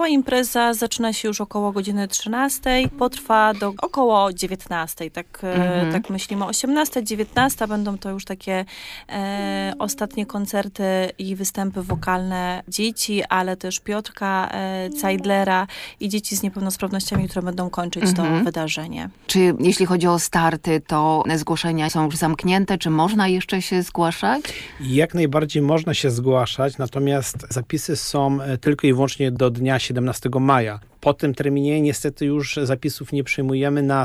Impreza zaczyna się już około godziny 13, potrwa do około 19, tak myślimy. 18, 19 będą to już takie ostatnie koncerty i występy wokalne dzieci, ale też Piotrka Cajdlera i dzieci z niepełnosprawnościami, które będą kończyć to wydarzenie. Czy jeśli chodzi o starty, to zgłoszenia są już zamknięte? Czy można jeszcze się zgłaszać? Jak najbardziej można się zgłaszać, natomiast zapisy są tylko i wyłącznie do dnia 17 maja. Po tym terminie niestety już zapisów nie przyjmujemy, na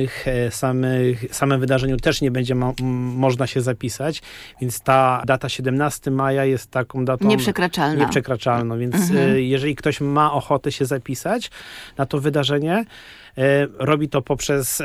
samym wydarzeniu też nie będzie można się zapisać, więc ta data 17 maja jest taką datą nieprzekraczalną, więc jeżeli ktoś ma ochotę się zapisać na to wydarzenie, robi to poprzez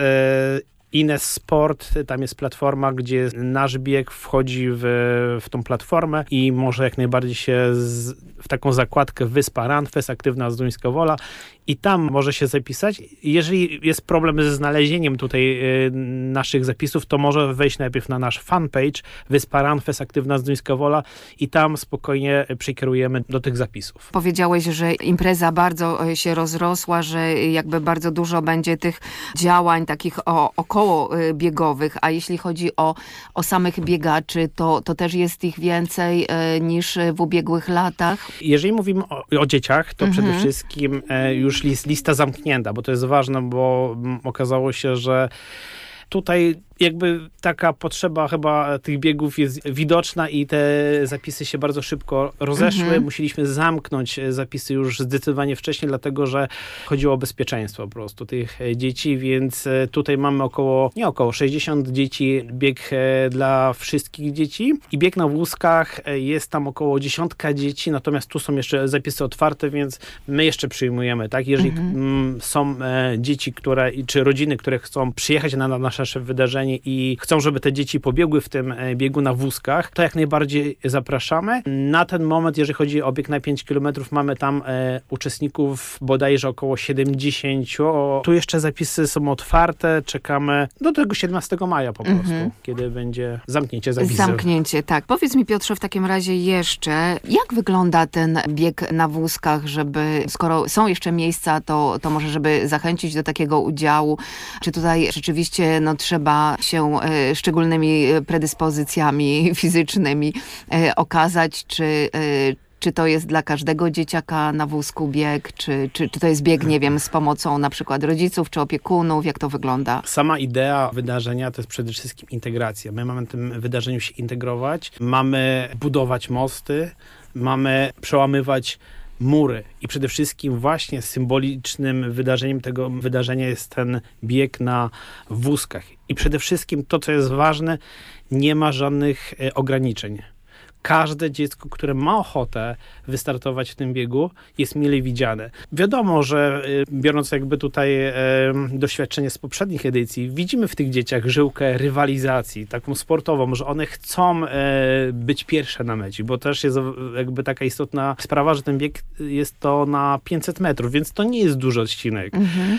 Ines Sport, tam jest platforma, gdzie nasz bieg wchodzi w tą platformę i może jak najbardziej się w taką zakładkę Wyspa Randfest, Aktywna Zduńska Wola i tam może się zapisać. Jeżeli jest problem ze znalezieniem tutaj naszych zapisów, to może wejść najpierw na nasz fanpage Wyspa Randfest, Aktywna Zduńska Wola i tam spokojnie przekierujemy do tych zapisów. Powiedziałeś, że impreza bardzo się rozrosła, że jakby bardzo dużo będzie tych działań takich około biegowych, a jeśli chodzi o samych biegaczy, to też jest ich więcej niż w ubiegłych latach? Jeżeli mówimy o dzieciach, to przede wszystkim już lista zamknięta, bo to jest ważne, bo okazało się, że tutaj jakby taka potrzeba chyba tych biegów jest widoczna i te zapisy się bardzo szybko rozeszły. Musieliśmy zamknąć zapisy już zdecydowanie wcześniej, dlatego że chodziło o bezpieczeństwo po prostu tych dzieci, więc tutaj mamy około 60 dzieci, bieg dla wszystkich dzieci i bieg na wózkach jest tam około 10 dzieci, natomiast tu są jeszcze zapisy otwarte, więc my jeszcze przyjmujemy, tak? Jeżeli są dzieci, czy rodziny, które chcą przyjechać na nasze wydarzenie i chcą, żeby te dzieci pobiegły w tym biegu na wózkach, to jak najbardziej zapraszamy. Na ten moment, jeżeli chodzi o bieg na 5 km, mamy tam uczestników bodajże około 70. Tu jeszcze zapisy są otwarte, czekamy do tego 17 maja po prostu, kiedy będzie zamknięcie zapisów. Zamknięcie, tak. Powiedz mi, Piotrze, w takim razie jeszcze, jak wygląda ten bieg na wózkach, żeby, skoro są jeszcze miejsca, to może, żeby zachęcić do takiego udziału, czy tutaj rzeczywiście trzeba się szczególnymi predyspozycjami fizycznymi okazać, czy to jest dla każdego dzieciaka na wózku bieg, czy to jest bieg, nie wiem, z pomocą na przykład rodziców czy opiekunów, jak to wygląda? Sama idea wydarzenia to jest przede wszystkim integracja. My mamy w tym wydarzeniu się integrować, mamy budować mosty, mamy przełamywać mury i przede wszystkim właśnie symbolicznym wydarzeniem tego wydarzenia jest ten bieg na wózkach. I przede wszystkim to, co jest ważne, nie ma żadnych ograniczeń. Każde dziecko, które ma ochotę wystartować w tym biegu, jest mile widziane. Wiadomo, że biorąc jakby tutaj doświadczenie z poprzednich edycji, widzimy w tych dzieciach żyłkę rywalizacji, taką sportową, że one chcą być pierwsze na mecie, bo też jest jakby taka istotna sprawa, że ten bieg jest to na 500 metrów, więc to nie jest duży odcinek.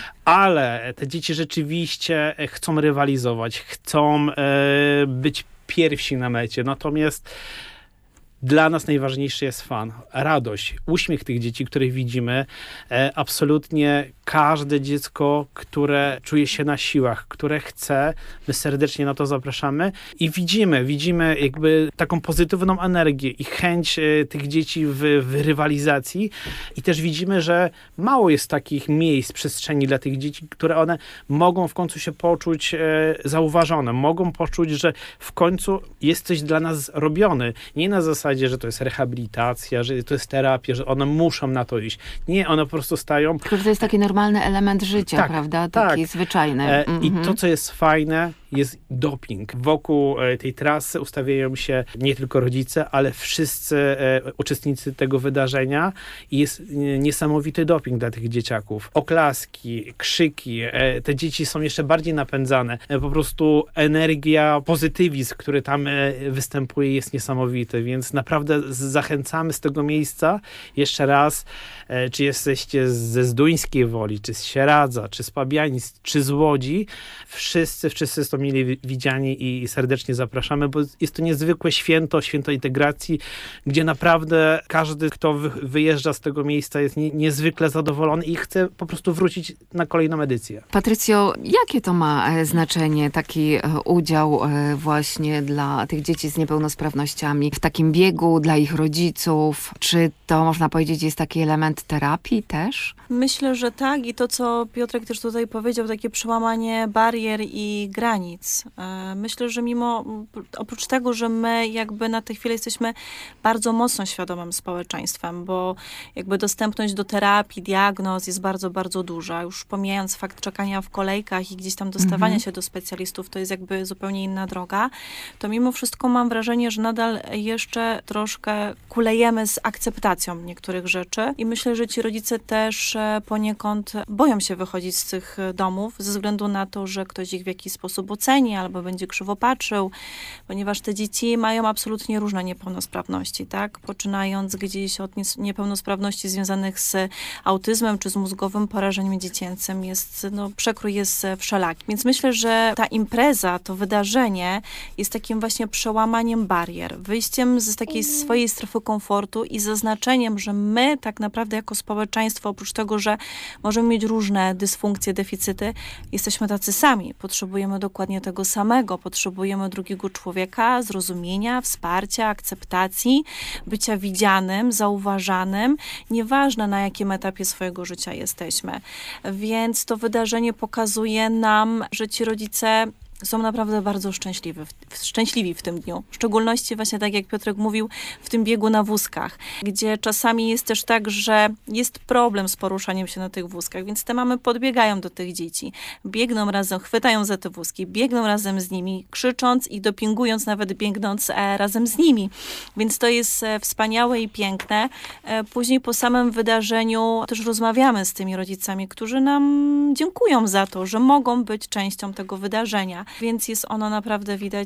Ale te dzieci rzeczywiście chcą rywalizować, chcą być pierwsi na mecie, natomiast dla nas najważniejszy jest fan, radość, uśmiech tych dzieci, których widzimy. Absolutnie każde dziecko, które czuje się na siłach, które chce, my serdecznie na to zapraszamy i widzimy jakby taką pozytywną energię i chęć tych dzieci w rywalizacji i też widzimy, że mało jest takich miejsc, przestrzeni dla tych dzieci, które one mogą w końcu się poczuć zauważone, mogą poczuć, że w końcu jest coś dla nas robione. Nie na zasadzie, że to jest rehabilitacja, że to jest terapia, że one muszą na to iść. Nie, one po prostu stają. To jest taki normalny element życia, prawda? Taki zwyczajny. I to, co jest fajne, jest doping. Wokół tej trasy ustawiają się nie tylko rodzice, ale wszyscy uczestnicy tego wydarzenia i jest niesamowity doping dla tych dzieciaków. Oklaski, krzyki, te dzieci są jeszcze bardziej napędzane. Po prostu energia, pozytywizm, który tam występuje, jest niesamowity, więc naprawdę zachęcamy z tego miejsca jeszcze raz, czy jesteście ze Zduńskiej Woli, czy z Sieradza, czy z Pabianic, czy z Łodzi, wszyscy są mile widziani i serdecznie zapraszamy, bo jest to niezwykłe święto integracji, gdzie naprawdę każdy, kto wyjeżdża z tego miejsca, jest niezwykle zadowolony i chce po prostu wrócić na kolejną edycję. Patrycjo, jakie to ma znaczenie, taki udział właśnie dla tych dzieci z niepełnosprawnościami w takim biegu, dla ich rodziców? Czy to, można powiedzieć, jest taki element terapii też? Myślę, że tak i to, co Piotrek też tutaj powiedział, takie przełamanie barier i granic. Myślę, że oprócz tego, że my jakby na tę chwilę jesteśmy bardzo mocno świadomym społeczeństwem, bo jakby dostępność do terapii, diagnoz jest bardzo, bardzo duża. Już pomijając fakt czekania w kolejkach i gdzieś tam dostawania się do specjalistów, to jest jakby zupełnie inna droga, to mimo wszystko mam wrażenie, że nadal jeszcze troszkę kulejemy z akceptacją niektórych rzeczy i myślę, że ci rodzice też poniekąd boją się wychodzić z tych domów ze względu na to, że ktoś ich w jakiś sposób oceni albo będzie krzywo patrzył, ponieważ te dzieci mają absolutnie różne niepełnosprawności, tak? Poczynając gdzieś od niepełnosprawności związanych z autyzmem czy z mózgowym porażeniem dziecięcym, przekrój jest wszelaki. Więc myślę, że ta impreza, to wydarzenie jest takim właśnie przełamaniem barier, wyjściem z takiej swojej strefy komfortu i zaznaczeniem, że my tak naprawdę jako społeczeństwo, oprócz tego, że możemy mieć różne dysfunkcje, deficyty, jesteśmy tacy sami. Potrzebujemy dokładnie tego samego. Potrzebujemy drugiego człowieka, zrozumienia, wsparcia, akceptacji, bycia widzianym, zauważanym, nieważne na jakim etapie swojego życia jesteśmy. Więc to wydarzenie pokazuje nam, że ci rodzice są naprawdę bardzo szczęśliwi w tym dniu. W szczególności właśnie tak jak Piotrek mówił, w tym biegu na wózkach, gdzie czasami jest też tak, że jest problem z poruszaniem się na tych wózkach, więc te mamy podbiegają do tych dzieci. Biegną razem, chwytają za te wózki, biegną razem z nimi, krzycząc i dopingując, nawet biegnąc razem z nimi. Więc to jest wspaniałe i piękne. Później po samym wydarzeniu też rozmawiamy z tymi rodzicami, którzy nam dziękują za to, że mogą być częścią tego wydarzenia. Więc jest ono naprawdę widać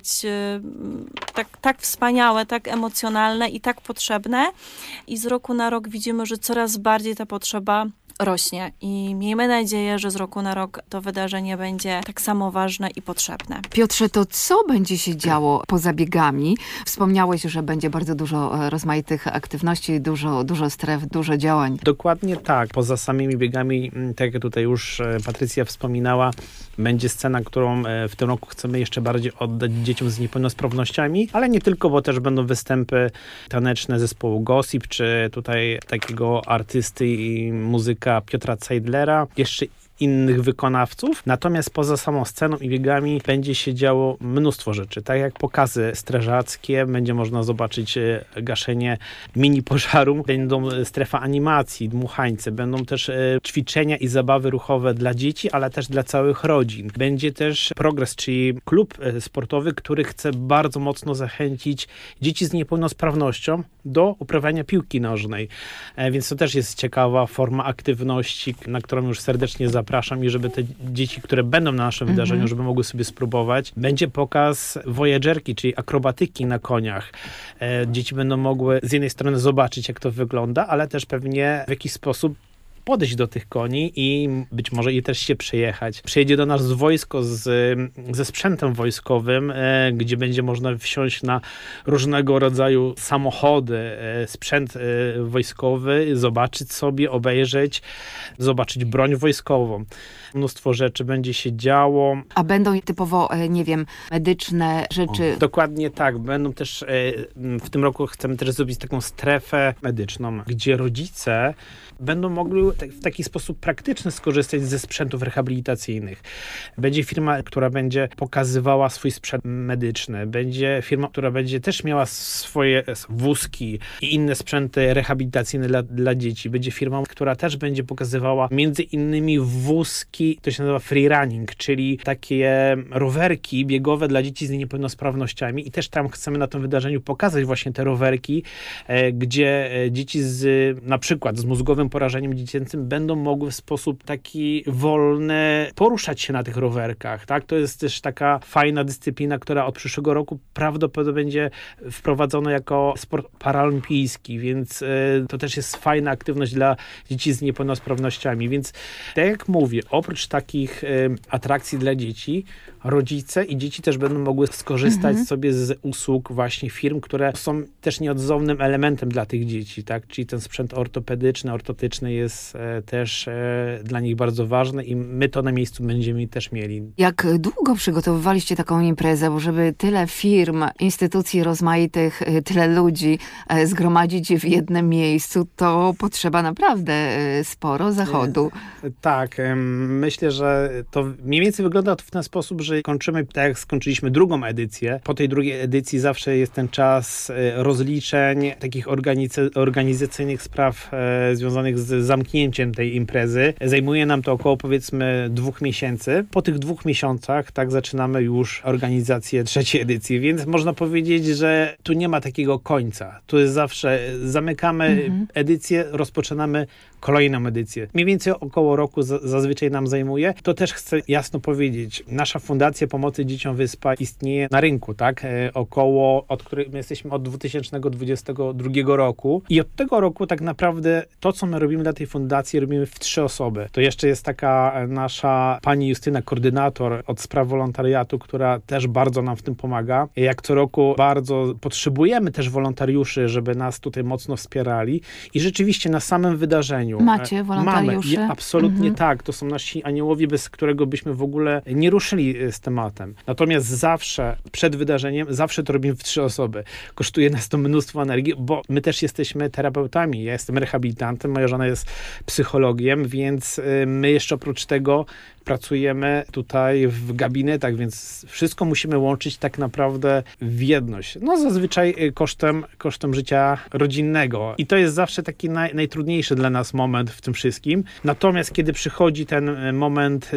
tak wspaniałe, tak emocjonalne i tak potrzebne. I z roku na rok widzimy, że coraz bardziej ta potrzeba rośnie i miejmy nadzieję, że z roku na rok to wydarzenie będzie tak samo ważne i potrzebne. Piotrze, to co będzie się działo poza biegami? Wspomniałeś, że będzie bardzo dużo rozmaitych aktywności, dużo stref, dużo działań. Dokładnie tak. Poza samymi biegami, tak jak tutaj już Patrycja wspominała, będzie scena, którą w tym roku chcemy jeszcze bardziej oddać dzieciom z niepełnosprawnościami, ale nie tylko, bo też będą występy taneczne zespołu Gossip, czy tutaj takiego artysty i muzyka Piotra Zeidlera, jeszcze innych wykonawców. Natomiast poza samą sceną i biegami będzie się działo mnóstwo rzeczy. Tak jak pokazy strażackie, będzie można zobaczyć gaszenie mini pożaru, będą strefa animacji, dmuchańce, będą też ćwiczenia i zabawy ruchowe dla dzieci, ale też dla całych rodzin. Będzie też Progres, czyli klub sportowy, który chce bardzo mocno zachęcić dzieci z niepełnosprawnością do uprawiania piłki nożnej. Więc to też jest ciekawa forma aktywności, na którą już serdecznie zapraszam i żeby te dzieci, które będą na naszym wydarzeniu, żeby mogły sobie spróbować. Będzie pokaz voyagerki, czyli akrobatyki na koniach. Dzieci będą mogły z jednej strony zobaczyć, jak to wygląda, ale też pewnie w jakiś sposób podejść do tych koni i być może i też się przejechać. Przyjedzie do nas wojsko ze sprzętem wojskowym, gdzie będzie można wsiąść na różnego rodzaju samochody, sprzęt wojskowy, zobaczyć sobie, obejrzeć, zobaczyć broń wojskową. Mnóstwo rzeczy będzie się działo. A będą typowo, nie wiem, medyczne rzeczy? Dokładnie tak. Będą też, w tym roku chcemy też zrobić taką strefę medyczną, gdzie rodzice będą mogli w taki sposób praktyczny skorzystać ze sprzętów rehabilitacyjnych. Będzie firma, która będzie pokazywała swój sprzęt medyczny. Będzie firma, która będzie też miała swoje wózki i inne sprzęty rehabilitacyjne dla dzieci. Będzie firma, która też będzie pokazywała między innymi wózki, to się nazywa freerunning, czyli takie rowerki biegowe dla dzieci z niepełnosprawnościami i też tam chcemy na tym wydarzeniu pokazać właśnie te rowerki, gdzie dzieci na przykład z mózgowym porażeniem dziecięcym będą mogły w sposób taki wolny poruszać się na tych rowerkach, tak? To jest też taka fajna dyscyplina, która od przyszłego roku prawdopodobnie będzie wprowadzona jako sport paraolimpijski, więc to też jest fajna aktywność dla dzieci z niepełnosprawnościami, więc tak jak mówię, oprócz takich atrakcji dla dzieci, rodzice i dzieci też będą mogły skorzystać sobie z usług właśnie firm, które są też nieodzownym elementem dla tych dzieci, tak? Czyli ten sprzęt ortopedyczny, ortotyczny jest też dla nich bardzo ważny i my to na miejscu będziemy też mieli. Jak długo przygotowywaliście taką imprezę, bo żeby tyle firm, instytucji rozmaitych, tyle ludzi zgromadzić w jednym miejscu, to potrzeba naprawdę sporo zachodu. Tak, myślę, że to mniej więcej wygląda to w ten sposób, że kończymy, tak jak skończyliśmy drugą edycję. Po tej drugiej edycji zawsze jest ten czas rozliczeń, takich organizacyjnych spraw związanych z zamknięciem tej imprezy. Zajmuje nam to około, powiedzmy, 2 miesięcy. Po tych 2 miesiącach, tak, zaczynamy już organizację trzeciej edycji, więc można powiedzieć, że tu nie ma takiego końca. Tu jest zawsze, zamykamy edycję, rozpoczynamy kolejną edycję. Mniej więcej około roku zazwyczaj nam zajmuje. To też chcę jasno powiedzieć. Nasza Fundacja Pomocy Dzieciom Wyspa istnieje na rynku, tak? Od której my jesteśmy od 2022 roku. I od tego roku tak naprawdę to, co my robimy dla tej fundacji, robimy w 3 osoby. To jeszcze jest taka nasza pani Justyna, koordynator od spraw wolontariatu, która też bardzo nam w tym pomaga. Jak co roku bardzo potrzebujemy też wolontariuszy, żeby nas tutaj mocno wspierali. I rzeczywiście na samym wydarzeniu Macie wolontariuszy? Mamy. Absolutnie tak. To są nasi aniołowie, bez którego byśmy w ogóle nie ruszyli z tematem. Natomiast zawsze przed wydarzeniem, zawsze to robimy w 3 osoby. Kosztuje nas to mnóstwo energii, bo my też jesteśmy terapeutami. Ja jestem rehabilitantem, moja żona jest psychologiem, więc my jeszcze oprócz tego pracujemy tutaj w gabinetach, więc wszystko musimy łączyć tak naprawdę w jedność. No zazwyczaj kosztem życia rodzinnego. I to jest zawsze taki najtrudniejszy dla nas moment w tym wszystkim. Natomiast kiedy przychodzi ten moment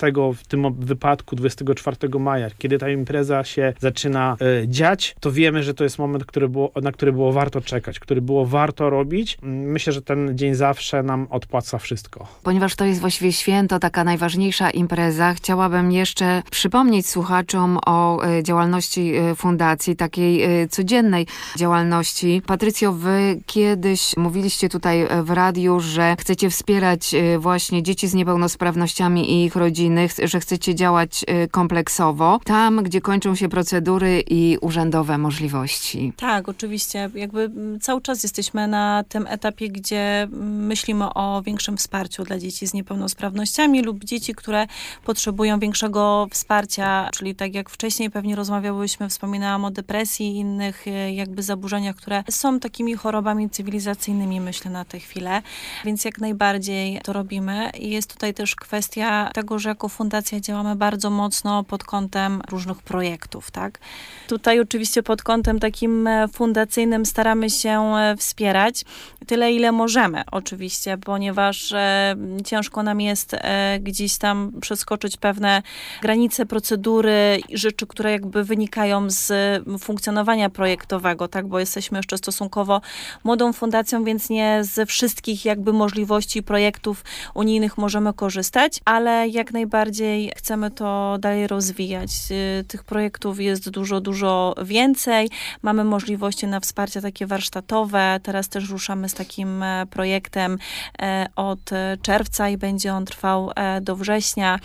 w tym wypadku 24 maja, kiedy ta impreza się zaczyna dziać, to wiemy, że to jest moment, na który było warto czekać, który było warto robić. Myślę, że ten dzień zawsze nam odpłaca wszystko. Ponieważ to jest właściwie święto, taka najważniejsza impreza, chciałabym jeszcze przypomnieć słuchaczom o działalności fundacji, takiej codziennej działalności. Patrycjo, wy kiedyś mówiliście tutaj w radiu, że chcecie wspierać właśnie dzieci z niepełnosprawnościami i ich rodziny, że chcecie działać kompleksowo, tam, gdzie kończą się procedury i urzędowe możliwości. Tak, oczywiście. Jakby cały czas jesteśmy na tym etapie, gdzie myślimy o większym wsparciu dla dzieci z niepełnosprawnościami lub dzieci, które potrzebują większego wsparcia, czyli tak jak wcześniej pewnie rozmawiałyśmy, wspominałam o depresji i innych jakby zaburzeniach, które są takimi chorobami cywilizacyjnymi, myślę, na tę chwilę, więc jak najbardziej to robimy. I jest tutaj też kwestia tego, że jako fundacja działamy bardzo mocno pod kątem różnych projektów, tak? Tutaj oczywiście pod kątem takim fundacyjnym staramy się wspierać tyle, ile możemy oczywiście, ponieważ ciężko nam jest gdzieś tam przeskoczyć pewne granice procedury i rzeczy, które jakby wynikają z funkcjonowania projektowego, tak, bo jesteśmy jeszcze stosunkowo młodą fundacją, więc nie ze wszystkich jakby możliwości projektów unijnych możemy korzystać, ale jak najbardziej chcemy to dalej rozwijać. Tych projektów jest dużo więcej. Mamy możliwości na wsparcie takie warsztatowe. Teraz też ruszamy z takim projektem od czerwca i będzie on trwał do września,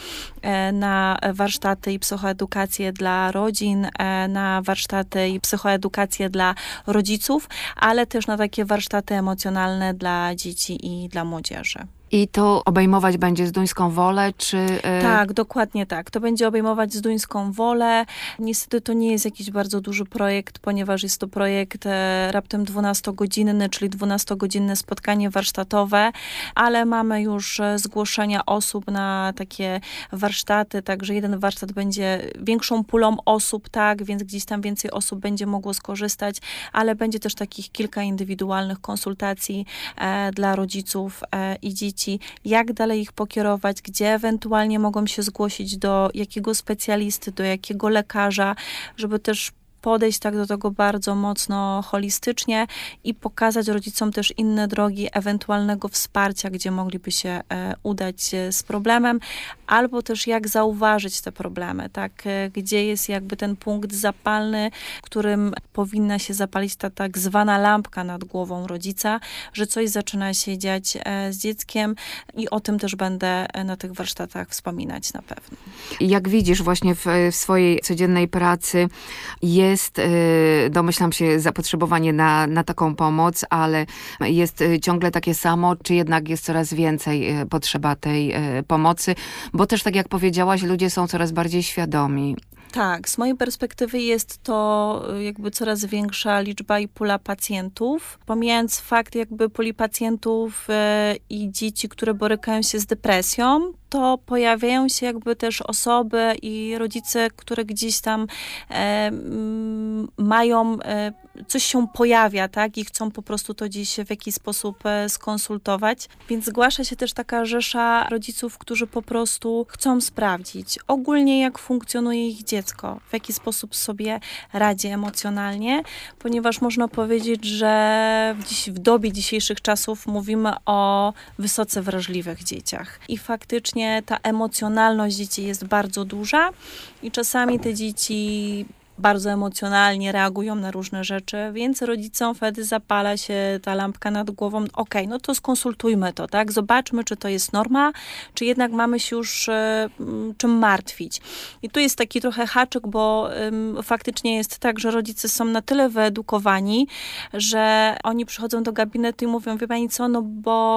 na warsztaty i psychoedukację dla rodzin, na warsztaty i psychoedukację dla rodziców, ale też na takie warsztaty emocjonalne dla dzieci i dla młodzieży. I to obejmować będzie Zduńską Wolę, czy... Tak, dokładnie tak. To będzie obejmować Zduńską Wolę. Niestety to nie jest jakiś bardzo duży projekt, ponieważ jest to projekt raptem 12-godzinny, czyli 12-godzinne spotkanie warsztatowe, ale mamy już zgłoszenia osób na takie warsztaty, także jeden warsztat będzie większą pulą osób, tak, więc gdzieś tam więcej osób będzie mogło skorzystać, ale będzie też takich kilka indywidualnych konsultacji dla rodziców i dzieci, jak dalej ich pokierować, gdzie ewentualnie mogą się zgłosić do jakiego specjalisty, do jakiego lekarza, żeby też podejść tak do tego bardzo mocno holistycznie i pokazać rodzicom też inne drogi ewentualnego wsparcia, gdzie mogliby się udać z problemem, albo też jak zauważyć te problemy, tak, gdzie jest jakby ten punkt zapalny, w którym powinna się zapalić ta tak zwana lampka nad głową rodzica, że coś zaczyna się dziać z dzieckiem i o tym też będę na tych warsztatach wspominać na pewno. Jak widzisz właśnie w swojej codziennej pracy jest, domyślam się, zapotrzebowanie na taką pomoc, ale jest ciągle takie samo, czy jednak jest coraz więcej potrzeba tej pomocy? Bo też, tak jak powiedziałaś, ludzie są coraz bardziej świadomi. Tak, z mojej perspektywy jest to jakby coraz większa liczba i pula pacjentów. Pomijając fakt jakby puli pacjentów i dzieci, które borykają się z depresją, to pojawiają się jakby też osoby i rodzice, które gdzieś tam mają, coś się pojawia, tak, i chcą po prostu to gdzieś w jakiś sposób skonsultować. Więc zgłasza się też taka rzesza rodziców, którzy po prostu chcą sprawdzić ogólnie, jak funkcjonuje ich dziecko, w jaki sposób sobie radzi emocjonalnie, ponieważ można powiedzieć, że w dobie dzisiejszych czasów mówimy o wysoce wrażliwych dzieciach. I faktycznie ta emocjonalność dzieci jest bardzo duża i czasami te dzieci bardzo emocjonalnie reagują na różne rzeczy, więc rodzicom wtedy zapala się ta lampka nad głową. Okej, no to skonsultujmy to, tak? Zobaczmy, czy to jest norma, czy jednak mamy się już czym martwić. I tu jest taki trochę haczyk, bo faktycznie jest tak, że rodzice są na tyle wyedukowani, że oni przychodzą do gabinetu i mówią, wie pani co, no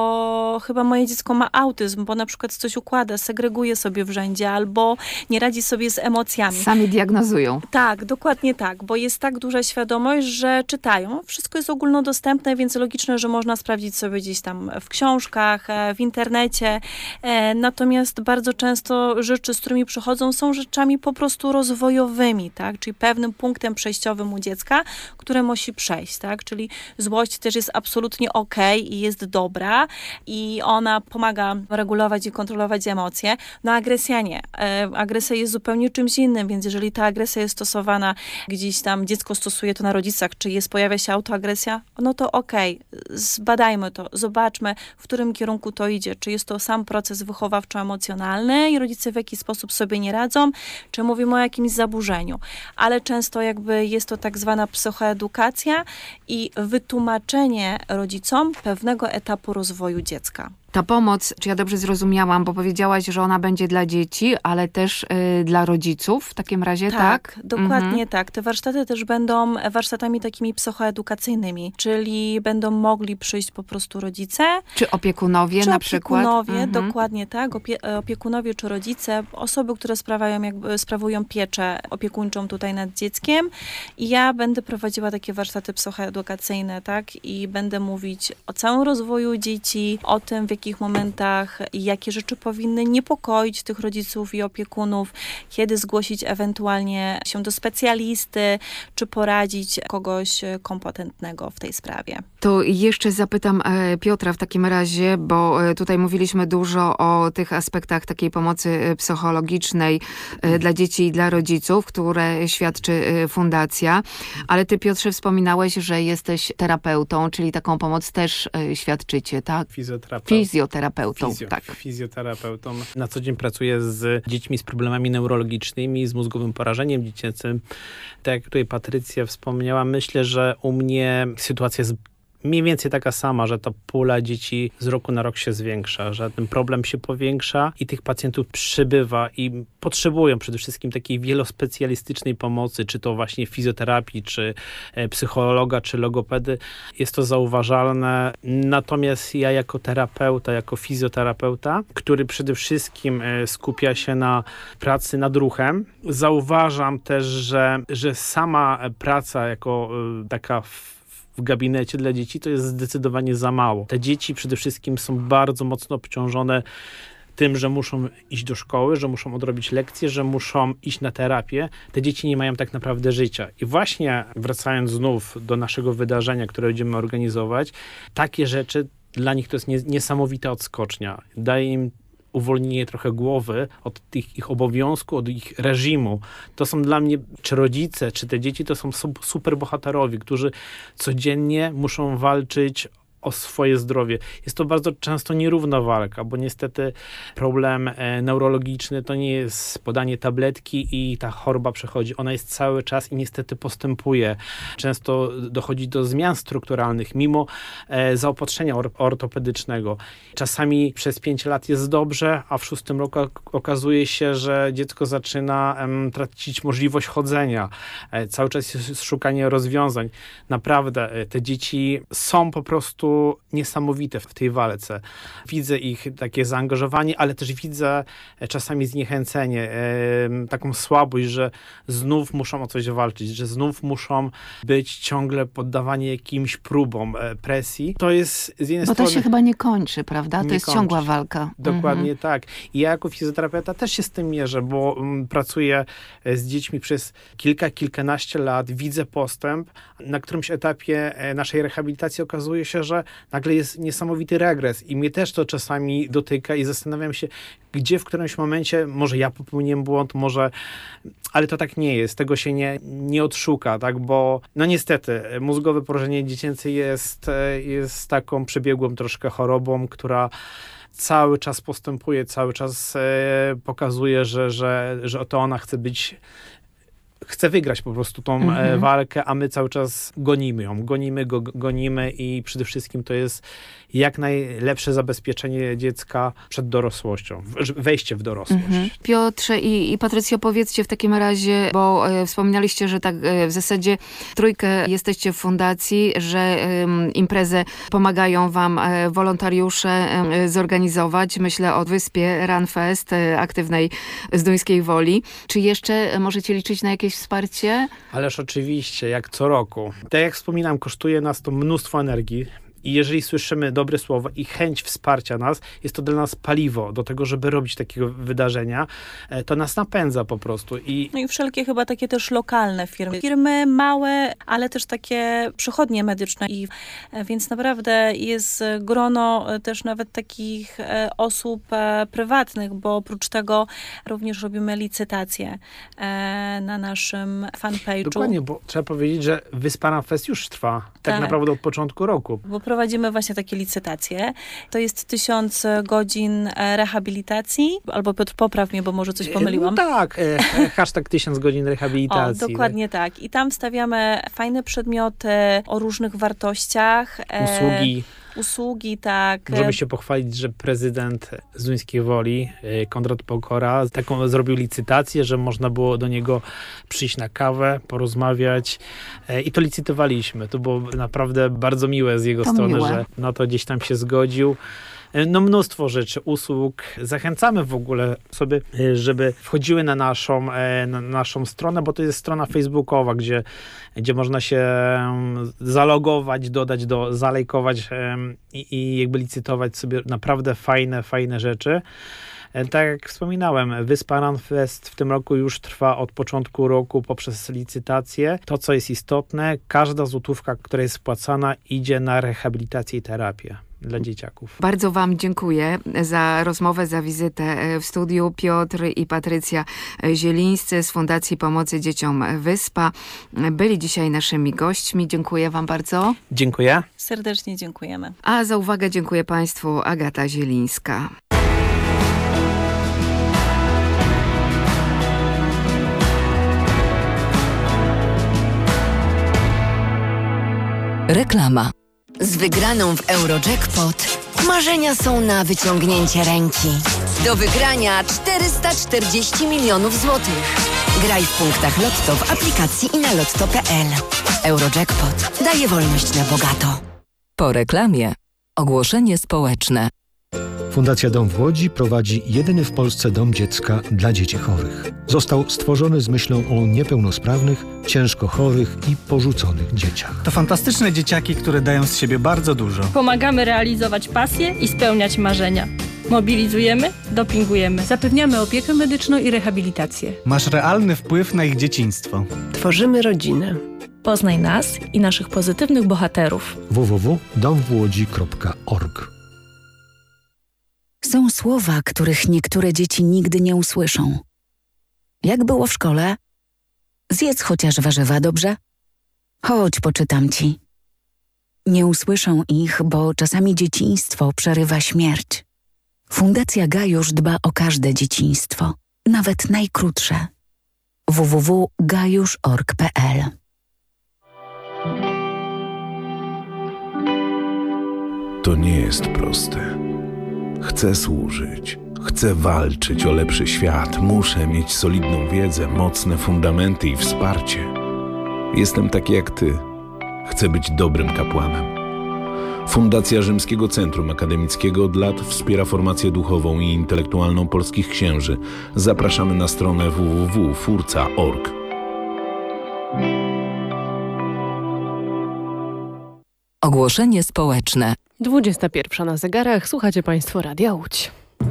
bo chyba moje dziecko ma autyzm, bo na przykład coś układa, segreguje sobie w rzędzie, albo nie radzi sobie z emocjami. Sami diagnozują. Tak, dokładnie tak, bo jest tak duża świadomość, że czytają. Wszystko jest ogólnodostępne, więc logiczne, że można sprawdzić sobie gdzieś tam w książkach, w internecie. Natomiast bardzo często rzeczy, z którymi przychodzą, są rzeczami po prostu rozwojowymi, tak? Czyli pewnym punktem przejściowym u dziecka, które musi przejść, tak? Czyli złość też jest absolutnie okej i jest dobra i ona pomaga regulować i kontrolować emocje. No agresja nie. Agresja jest zupełnie czymś innym, więc jeżeli ta agresja jest stosowana gdzieś tam, dziecko stosuje to na rodzicach, czy pojawia się autoagresja, no to okej, zbadajmy to, zobaczmy, w którym kierunku to idzie, czy jest to sam proces wychowawczo-emocjonalny i rodzice w jaki sposób sobie nie radzą, czy mówimy o jakimś zaburzeniu, ale często jakby jest to tak zwana psychoedukacja i wytłumaczenie rodzicom pewnego etapu rozwoju dziecka. Ta pomoc, czy ja dobrze zrozumiałam, bo powiedziałaś, że ona będzie dla dzieci, ale też dla rodziców w takim razie, tak? Dokładnie tak. Te warsztaty też będą warsztatami takimi psychoedukacyjnymi, czyli będą mogli przyjść po prostu rodzice. Czy opiekunowie na przykład? Opiekunowie, dokładnie tak. Opiekunowie czy rodzice, osoby, które sprawują pieczę opiekuńczą tutaj nad dzieckiem. I ja będę prowadziła takie warsztaty psychoedukacyjne, tak? I będę mówić o całym rozwoju dzieci, o tym, w jakich momentach i jakie rzeczy powinny niepokoić tych rodziców i opiekunów, kiedy zgłosić ewentualnie się do specjalisty, czy poradzić kogoś kompetentnego w tej sprawie. To jeszcze zapytam Piotra w takim razie, bo tutaj mówiliśmy dużo o tych aspektach takiej pomocy psychologicznej dla dzieci i dla rodziców, które świadczy fundacja, ale ty, Piotrze, wspominałeś, że jesteś terapeutą, czyli taką pomoc też świadczycie, tak? Fizjoterapeutą, tak. Fizjoterapeutą. Na co dzień pracuję z dziećmi z problemami neurologicznymi, z mózgowym porażeniem dziecięcym. Tak jak tutaj Patrycja wspomniała, myślę, że u mnie sytuacja jest mniej więcej taka sama, że ta pula dzieci z roku na rok się zwiększa, że ten problem się powiększa i tych pacjentów przybywa i potrzebują przede wszystkim takiej wielospecjalistycznej pomocy, czy to właśnie fizjoterapii, czy psychologa, czy logopedy. Jest to zauważalne. Natomiast ja jako terapeuta, jako fizjoterapeuta, który przede wszystkim skupia się na pracy nad ruchem, zauważam też, że sama praca jako taka w gabinecie dla dzieci to jest zdecydowanie za mało. Te dzieci przede wszystkim są bardzo mocno obciążone tym, że muszą iść do szkoły, że muszą odrobić lekcje, że muszą iść na terapię. Te dzieci nie mają tak naprawdę życia. I właśnie wracając znów do naszego wydarzenia, które będziemy organizować, takie rzeczy dla nich to jest niesamowita odskocznia. Daje im uwolnienie trochę głowy od tych ich obowiązków, od ich reżimu. To są dla mnie, czy rodzice, czy te dzieci, to są super bohaterowie, którzy codziennie muszą walczyć o swoje zdrowie. Jest to bardzo często nierówna walka, bo niestety problem neurologiczny to nie jest podanie tabletki i ta choroba przechodzi. Ona jest cały czas i niestety postępuje. Często dochodzi do zmian strukturalnych, mimo zaopatrzenia ortopedycznego. Czasami przez 5 lat jest dobrze, a w 6 roku okazuje się, że dziecko zaczyna tracić możliwość chodzenia. Cały czas jest szukanie rozwiązań. Naprawdę te dzieci są po prostu niesamowite w tej walce. Widzę ich takie zaangażowanie, ale też widzę czasami zniechęcenie, taką słabość, że znów muszą o coś walczyć, że znów muszą być ciągle poddawani jakimś próbom, presji. To jest z jednej Bo strony... to się chyba nie kończy, prawda? To jest ciągła walka. Dokładnie tak. I ja jako fizjoterapeuta też się z tym mierzę, bo pracuję z dziećmi przez kilkanaście lat, widzę postęp. Na którymś etapie naszej rehabilitacji okazuje się, że nagle jest niesamowity regres i mnie też to czasami dotyka i zastanawiam się, gdzie w którymś momencie, może ja popełniłem błąd, może, ale to tak nie jest, tego się nie odszuka, tak, bo no niestety mózgowe porażenie dziecięce jest taką przebiegłą troszkę chorobą, która cały czas postępuje, cały czas pokazuje, że to ona chce wygrać po prostu tą walkę, a my cały czas gonimy ją. Gonimy i przede wszystkim to jest jak najlepsze zabezpieczenie dziecka przed dorosłością, wejście w dorosłość. Piotrze i Patrycjo, powiedzcie w takim razie, bo wspominaliście, że tak w zasadzie trójkę jesteście w fundacji, że imprezę pomagają wam wolontariusze zorganizować. Myślę o wyspie Runfest, aktywnej z Duńskiej Woli. Czy jeszcze możecie liczyć na jakieś wsparcie? Ależ oczywiście, jak co roku. Tak jak wspominam, kosztuje nas to mnóstwo energii. I jeżeli słyszymy dobre słowa i chęć wsparcia nas, jest to dla nas paliwo do tego, żeby robić takiego wydarzenia. To nas napędza po prostu. No i wszelkie chyba takie też lokalne firmy. Firmy małe, ale też takie przychodnie medyczne. Więc naprawdę jest grono też nawet takich osób prywatnych, bo oprócz tego również robimy licytacje na naszym fanpage'u. Dokładnie, bo trzeba powiedzieć, że Wyspa Runfest już trwa tak naprawdę od początku roku. Bo prowadzimy właśnie takie licytacje. To jest 1000 godzin rehabilitacji. Albo Piotr, popraw mnie, bo może coś pomyliłam. No tak, hashtag 1000 godzin rehabilitacji. O, dokładnie tak. I tam stawiamy fajne przedmioty o różnych wartościach. Usługi, tak. Możemy się pochwalić, że prezydent z Duńskiej Woli, Konrad Pokora, taką zrobił licytację, że można było do niego przyjść na kawę, porozmawiać i to licytowaliśmy. To było naprawdę bardzo miłe z jego strony, że no to gdzieś tam się zgodził. No mnóstwo rzeczy, usług. Zachęcamy w ogóle sobie, żeby wchodziły na naszą stronę, bo to jest strona facebookowa, gdzie można się zalogować, zalajkować i jakby licytować sobie naprawdę fajne rzeczy. Tak jak wspominałem, Wyspa Runfest w tym roku już trwa od początku roku poprzez licytację. To, co jest istotne, każda złotówka, która jest wpłacana, idzie na rehabilitację i terapię dla dzieciaków. Bardzo wam dziękuję za rozmowę, za wizytę w studiu. Piotr i Patrycja Zielińscy z Fundacji Pomocy Dzieciom Wyspa byli dzisiaj naszymi gośćmi. Dziękuję wam bardzo. Dziękuję. Serdecznie dziękujemy. A za uwagę dziękuję państwu. Agata Zielińska. Reklama. Z wygraną w Eurojackpot marzenia są na wyciągnięcie ręki. Do wygrania 440 milionów złotych. Graj w punktach Lotto w aplikacji i na lotto.pl. Eurojackpot daje wolność na bogato. Po reklamie ogłoszenie społeczne. Fundacja Dom w Łodzi prowadzi jedyny w Polsce dom dziecka dla dzieci chorych. Został stworzony z myślą o niepełnosprawnych, ciężko chorych i porzuconych dzieciach. To fantastyczne dzieciaki, które dają z siebie bardzo dużo. Pomagamy realizować pasje i spełniać marzenia. Mobilizujemy, dopingujemy. Zapewniamy opiekę medyczną i rehabilitację. Masz realny wpływ na ich dzieciństwo. Tworzymy rodzinę. Poznaj nas i naszych pozytywnych bohaterów. www.domwłodzi.org Są słowa, których niektóre dzieci nigdy nie usłyszą. Jak było w szkole? Zjedz chociaż warzywa, dobrze? Chodź, poczytam ci. Nie usłyszą ich, bo czasami dzieciństwo przerywa śmierć. Fundacja Gajusz dba o każde dzieciństwo, nawet najkrótsze. www.gajusz.org.pl To nie jest proste. Chcę służyć, chcę walczyć o lepszy świat, muszę mieć solidną wiedzę, mocne fundamenty i wsparcie. Jestem taki jak ty. Chcę być dobrym kapłanem. Fundacja Rzymskiego Centrum Akademickiego od lat wspiera formację duchową i intelektualną polskich księży. Zapraszamy na stronę www.furca.org. Ogłoszenie społeczne. 21 na zegarach. Słuchacie Państwo Radia Łódź.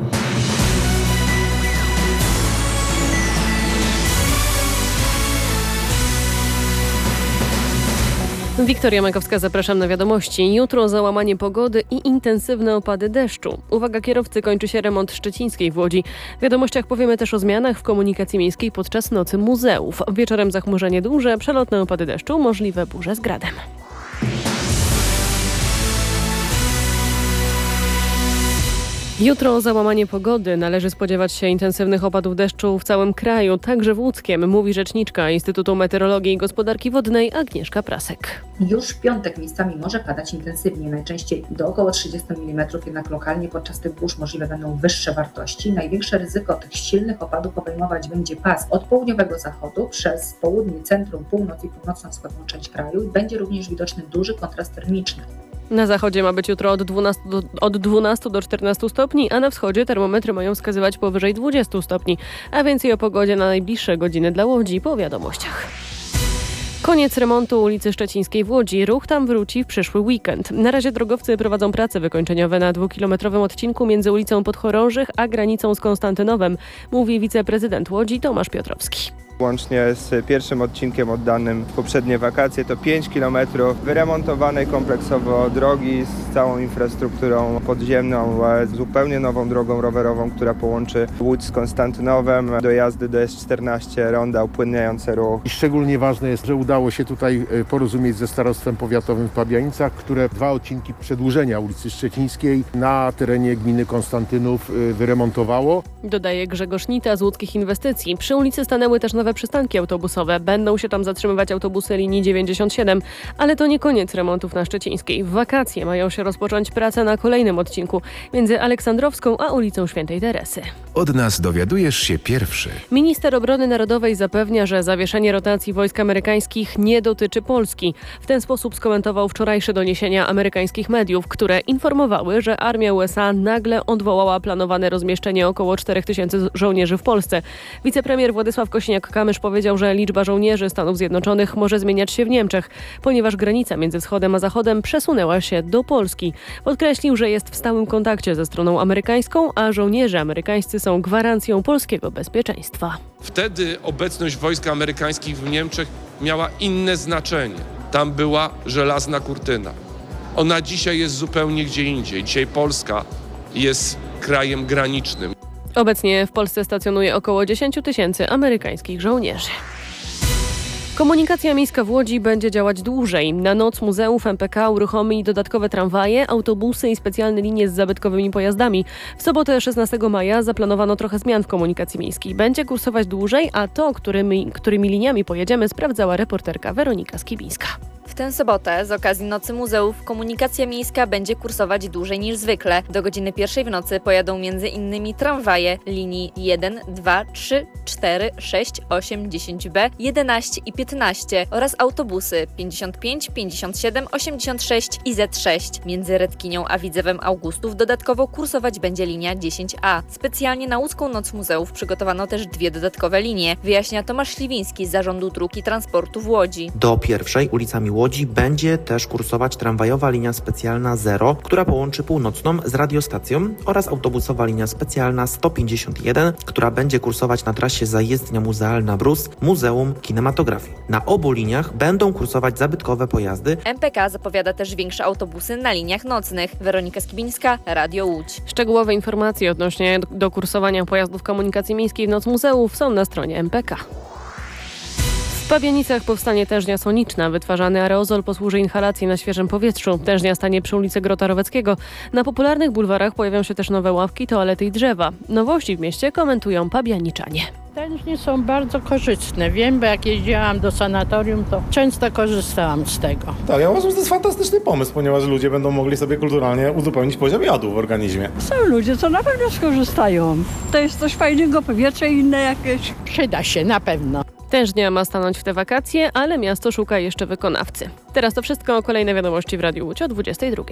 Wiktoria Makowska, zapraszam na wiadomości. Jutro załamanie pogody i intensywne opady deszczu. Uwaga kierowcy, kończy się remont Szczecińskiej w Łodzi. W wiadomościach powiemy też o zmianach w komunikacji miejskiej podczas Nocy Muzeów. Wieczorem zachmurzenie duże, przelotne opady deszczu, możliwe burze z gradem. Jutro załamanie pogody. Należy spodziewać się intensywnych opadów deszczu w całym kraju, także w Łódzkiem, mówi rzeczniczka Instytutu Meteorologii i Gospodarki Wodnej Agnieszka Prasek. Już w piątek miejscami może padać intensywnie, najczęściej do około 30 mm, jednak lokalnie podczas tych burz możliwe będą wyższe wartości. Największe ryzyko tych silnych opadów obejmować będzie pas od południowego zachodu przez południe, centrum, północ i północno-wschodnią część kraju. Będzie również widoczny duży kontrast termiczny. Na zachodzie ma być jutro od 12 do 14 stopni, a na wschodzie termometry mają wskazywać powyżej 20 stopni. A więcej o pogodzie na najbliższe godziny dla Łodzi po wiadomościach. Koniec remontu ulicy Szczecińskiej w Łodzi. Ruch tam wróci w przyszły weekend. Na razie drogowcy prowadzą prace wykończeniowe na 2-kilometrowym odcinku między ulicą Podchorążych a granicą z Konstantynowem, mówi wiceprezydent Łodzi Tomasz Piotrowski. Łącznie z pierwszym odcinkiem oddanym w poprzednie wakacje to 5 km wyremontowanej kompleksowo drogi z całą infrastrukturą podziemną, zupełnie nową drogą rowerową, która połączy Łódź z Konstantynowem, dojazdy do S14, ronda upłynniające ruch. I szczególnie ważne jest, że udało się tutaj porozumieć ze Starostwem Powiatowym w Pabianicach, które 2 odcinki przedłużenia ulicy Szczecińskiej na terenie gminy Konstantynów wyremontowało. Dodaje Grzegorz Nita z Łódzkich Inwestycji. Przy ulicy stanęły też nowe przystanki autobusowe. Będą się tam zatrzymywać autobusy linii 97, ale to nie koniec remontów na Szczecińskiej. W wakacje mają się rozpocząć prace na kolejnym odcinku między Aleksandrowską a ulicą Świętej Teresy. Od nas dowiadujesz się pierwszy. Minister Obrony Narodowej zapewnia, że zawieszenie rotacji wojsk amerykańskich nie dotyczy Polski. W ten sposób skomentował wczorajsze doniesienia amerykańskich mediów, które informowały, że armia USA nagle odwołała planowane rozmieszczenie około 4000 żołnierzy w Polsce. Wicepremier Władysław Kosiniak-Kamysz powiedział, że liczba żołnierzy Stanów Zjednoczonych może zmieniać się w Niemczech, ponieważ granica między wschodem a zachodem przesunęła się do Polski. Podkreślił, że jest w stałym kontakcie ze stroną amerykańską, a żołnierze amerykańscy są gwarancją polskiego bezpieczeństwa. Wtedy obecność wojsk amerykańskich w Niemczech miała inne znaczenie. Tam była żelazna kurtyna. Ona dzisiaj jest zupełnie gdzie indziej. Dzisiaj Polska jest krajem granicznym. Obecnie w Polsce stacjonuje około 10 000 amerykańskich żołnierzy. Komunikacja miejska w Łodzi będzie działać dłużej. Na Noc Muzeów MPK uruchomi dodatkowe tramwaje, autobusy i specjalne linie z zabytkowymi pojazdami. W sobotę 16 maja zaplanowano trochę zmian w komunikacji miejskiej. Będzie kursować dłużej, a to, którymi liniami pojedziemy, sprawdzała reporterka Weronika Skibińska. W tę sobotę z okazji Nocy Muzeów komunikacja miejska będzie kursować dłużej niż zwykle. Do godziny 1 w nocy pojadą m.in. tramwaje linii 1, 2, 3, 4, 6, 8, 10B, 11 i 15 oraz autobusy 55, 57, 86 i Z6. Między Redkinią a Widzewem Augustów dodatkowo kursować będzie linia 10A. Specjalnie na łódzką Noc Muzeów przygotowano też 2 dodatkowe linie, wyjaśnia Tomasz Śliwiński z Zarządu Dróg i Transportu w Łodzi. Do pierwszej ulicami Łodzi będzie też kursować tramwajowa linia specjalna 0, która połączy Północną z radiostacją, oraz autobusowa linia specjalna 151, która będzie kursować na trasie zajezdnia muzealna Brus, Muzeum Kinematografii. Na obu liniach będą kursować zabytkowe pojazdy. MPK zapowiada też większe autobusy na liniach nocnych. Weronika Skibińska, Radio Łódź. Szczegółowe informacje odnośnie do kursowania pojazdów komunikacji miejskiej w Noc Muzeów są na stronie MPK. W Pabianicach powstanie tężnia soniczna. Wytwarzany aerozol posłuży inhalacji na świeżym powietrzu. Tężnia stanie przy ulicy Grota Roweckiego. Na popularnych bulwarach pojawią się też nowe ławki, toalety i drzewa. Nowości w mieście komentują pabianiczanie. Tężnie są bardzo korzystne. Wiem, bo jak jeździłam do sanatorium, to często korzystałam z tego. Tak, ja uważam, że to jest fantastyczny pomysł, ponieważ ludzie będą mogli sobie kulturalnie uzupełnić poziom jodu w organizmie. Są ludzie, co na pewno skorzystają. To jest coś fajnego, powietrze inne jakieś. Przyda się, na pewno. Tężnia ma stanąć w te wakacje, ale miasto szuka jeszcze wykonawcy. Teraz to wszystko, kolejne wiadomości w Radiu Łódź o 22.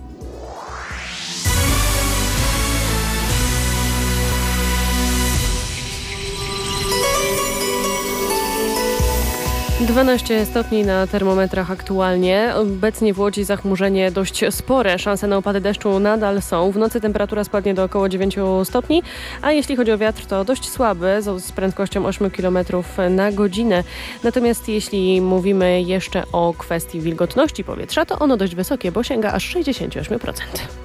(12 stopni na termometrach aktualnie. Obecnie w Łodzi zachmurzenie dość spore. Szanse na opady deszczu nadal są. W nocy temperatura spadnie do około 9 stopni, a jeśli chodzi o wiatr, to dość słaby, z prędkością 8 km na godzinę. Natomiast jeśli mówimy jeszcze o kwestii wilgotności powietrza, to ono dość wysokie, bo sięga aż 68%.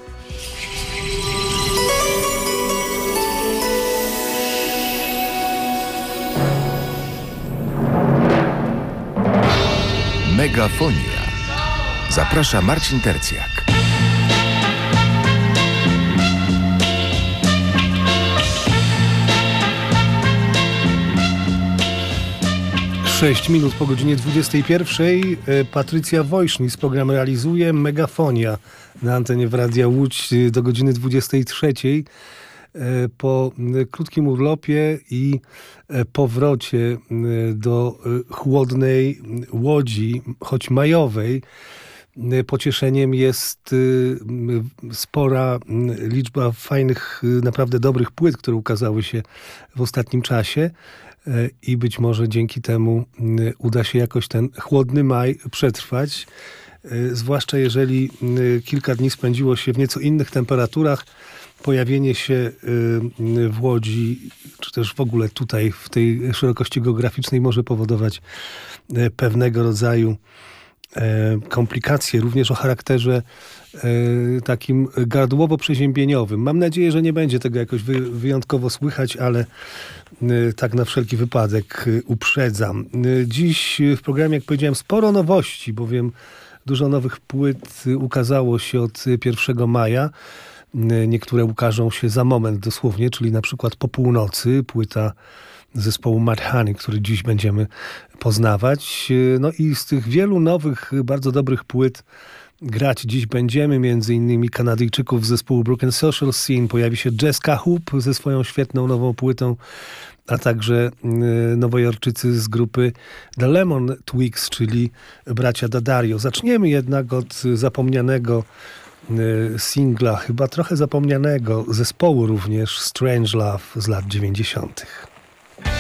Megafonia. Zaprasza Marcin Tercjak. 6 minut po godzinie 21. Patrycja Wojsznis program realizuje. Megafonia na antenie w Radia Łódź do godziny 23. Po krótkim urlopie i powrocie do chłodnej Łodzi, choć majowej, pocieszeniem jest spora liczba fajnych, naprawdę dobrych płyt, które ukazały się w ostatnim czasie i być może dzięki temu uda się jakoś ten chłodny maj przetrwać. Zwłaszcza jeżeli kilka dni spędziło się w nieco innych temperaturach, pojawienie się w Łodzi, czy też w ogóle tutaj w tej szerokości geograficznej może powodować pewnego rodzaju komplikacje, również o charakterze takim gardłowo-przeziębieniowym. Mam nadzieję, że nie będzie tego jakoś wyjątkowo słychać, ale tak na wszelki wypadek uprzedzam. Dziś w programie, jak powiedziałem, sporo nowości, bowiem dużo nowych płyt ukazało się od 1 maja. Niektóre ukażą się za moment dosłownie, czyli na przykład po północy, płyta zespołu Mad Honey, który dziś będziemy poznawać. No i z tych wielu nowych, bardzo dobrych płyt grać dziś będziemy, między innymi Kanadyjczyków z zespołu Broken Social Scene. Pojawi się Jazz Cahoop ze swoją świetną nową płytą, a także nowojorczycy z grupy The Lemon Twigs, czyli bracia Daddario. Zaczniemy jednak od zapomnianego singla, chyba trochę zapomnianego zespołu również, Strange Love z lat 90.